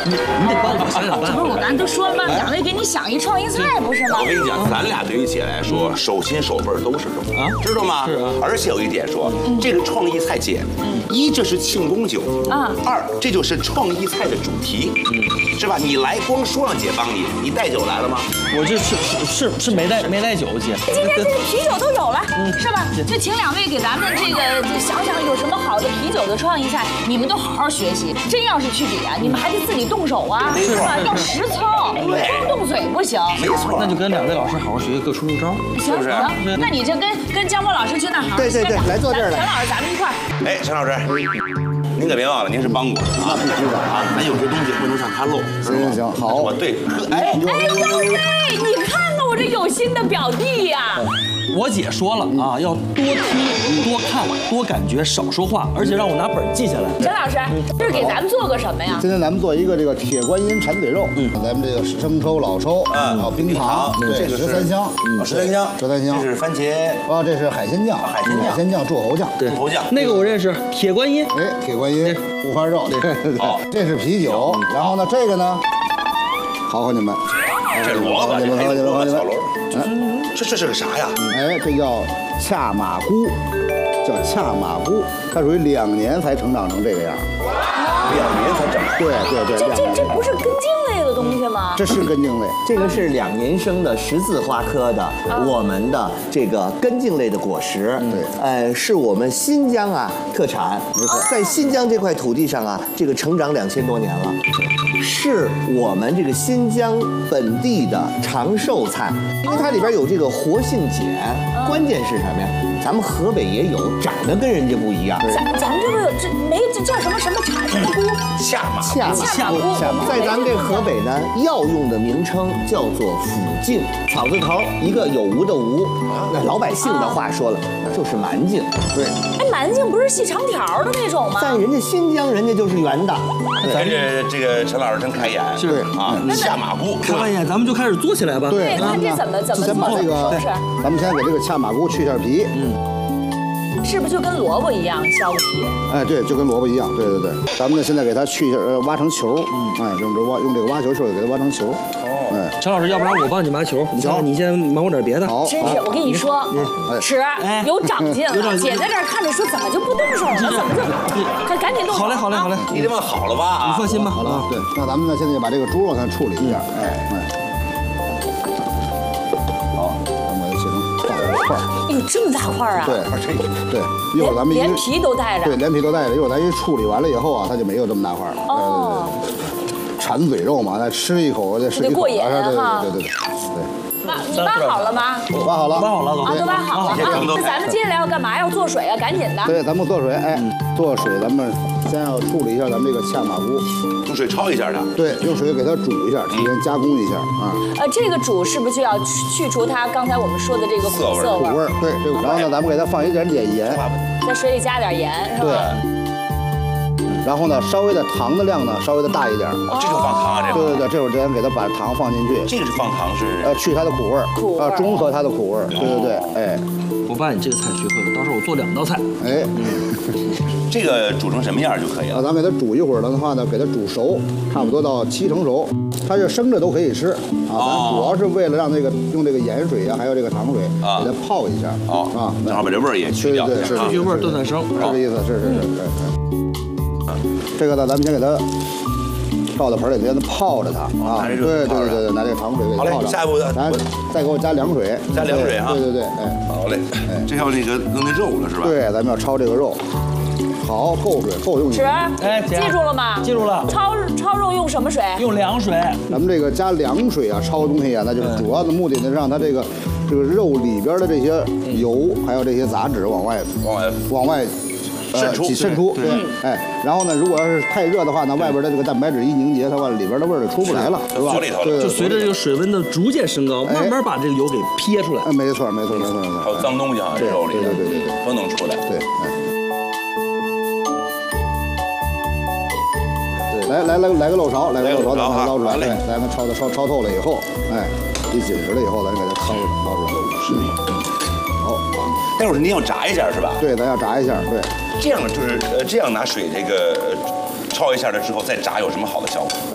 你得帮我想想办法。 不是，我刚才都说了吗？两位给你想一创意菜不是吗我？跟你讲，咱俩对于姐来说，手心手背都是肉啊，知道吗？ 是啊。 而且有一点说，这个创意菜姐，一这是庆功酒啊， 二这就是创意菜的主题，是吧？你来光说让姐帮你，你带酒来了吗？ 我这是没带酒，姐。 今天这个啤酒都有了，是吧？就请两位给咱们这个想想有什么好的啤酒的创意菜，你们都好好学习。真要是去比啊，你们还得自己动手啊，是吧？要实操，光动嘴不行。 没错， 那就跟两位老师好好学，各出招。 行行，那你就跟江波老师去那好。 对，来坐这儿来。 陈老师，咱们一块儿。 哎，陈老师，您可别忘了，您是帮我啊， 必须的啊，咱有些东西不能让它漏。 行，好。 我对，哎， 你看看我这有心的表弟呀。 我姐说了啊，要多听、多看、多感觉，少说话，而且让我拿本记下来。 陈老师，这是给咱们做个什么呀？ 今天咱们做一个这个铁观音馋嘴肉，咱们这个生抽、老抽，还有冰糖， 这个十三香， 十三香， 这是番茄啊，这是海鲜酱，海鲜酱柱侯酱， 对， 柱侯酱， 那个我认识，铁观音。 哎，铁观音五花肉， 好， 这是啤酒，然后呢，这个呢，考你们， 这萝卜，萝卜小萝卜，这是个啥呀？ 哎，这叫恰马菇，叫恰马菇，它属于2年才成长成这个样 2年才长。 对， 这不是根茎类的东西吗？ 这是根茎类， 这个是2年生的十字花科的我们的这个根茎类的果实， 对， 是我们新疆啊特产，在新疆这块土地上啊，这个成长2000多年了，是我们这个新疆本地的长寿菜，因为它里边有这个活性碱，关键是什么呀？咱们河北也有，长得跟人家不一样。 咱们这不有这叫什么茶什么菇？ 下马菇。 在咱们这河北呢，药用的名称叫做腐净，草字头一个有无的无，那老百姓的话说了，就是蛮劲。 对， 哎，蛮劲不是细长条的那种吗？ 在人家新疆，人家就是圆的。 咱这个陈老师真开眼， 是啊，下马菇， 开完眼咱们就开始做起来吧。 对， 看这怎么先把做？ 这个，咱们先给这个恰马菇去一下皮， 是不是就跟萝卜一样削个皮？ 哎，对，就跟萝卜一样，对。咱们呢，现在给它去一下，挖成球，哎，用这个挖球手给它挖成球。哦，哎， 陈老师，要不然我帮你挖球，你先忙活点别的。 好， 真是，我跟你说，尺有长进了。姐在这儿看着说，怎么就不动手了？怎么就赶紧动手？ 好嘞。 你得问好了吧？ 你放心吧。 好了，对，那咱们呢，现在就把这个猪肉呢处理一下，好，咱们把它切成大块。 有这么大块啊？ 对，一会儿咱们连皮都带着。 对，连皮都带着。一会儿咱一处理完了以后啊，它就没有这么大块了。 哦。 馋嘴肉嘛，再吃一口，再吃一口。 过瘾哈。 对。 你挖好了吗？ 挖好了。 啊，都挖好了啊。那咱们接下来要干嘛？要做水啊，赶紧的。 对，咱们做水，做水，咱们先要处理一下咱们这个恰马菇， 用水焯一下它。 对，用水给它煮一下，提前加工一下啊。 这个煮是不是就要去除它刚才我们说的这个苦涩味儿？ 对，这个。然后呢，咱们给它放一点盐， 在水里加点盐，是吧？ 对。然后呢，稍微的糖的量呢，稍微的大一点。 这就放糖啊，这个。对，这会儿咱给它把糖放进去。 这个是放糖是？ 去它的苦味儿，中和它的苦味儿。对，哎。 我把你这个菜学会了，到时候我做2道菜。 哎， 这个煮成什么样就可以了。 咱给它煮一会儿的话呢，给它煮熟，差不多到7成熟。它是生着都可以吃啊，咱主要是为了让这个用这个盐水啊，还有这个糖水给它泡一下啊， 正好把这味儿也去掉。 对， 去味儿炖生， 是这意思，是。这个呢，咱们先给它倒到盆里，让它泡着它啊。对，拿这个糖水给它泡着。 下一步咱再给我加凉水， 加凉水哈。 对，哎， 好嘞，这要那个弄那肉了是吧？ 对，咱们要焯这个肉。好，够水，够用。 记住了吗？ 记住了。 焯肉用什么水？ 用凉水。 咱们这个加凉水啊，焯东西啊，那就是主要的目的呢，让它这个肉里边的这些油，还有这些杂质往外。渗出，对，哎，然后呢，如果要是太热的话呢，外边的这个蛋白质一凝结，它往里边的味儿就出不来了，是吧？ 对， 就随着这个水温的逐渐升高，慢慢把这个油给撇出来。 没错。 还有脏东西啊，这肉里， 对， 都能出来。 对，来个漏勺，咱捞出来，对，咱们焯透了以后，哎，一紧实了以后，咱给它捞出来。好， 待会儿您要炸一下是吧？ 对，咱要炸一下，对。 这样就是这样拿水这个焯一下了之后再炸有什么好的效果？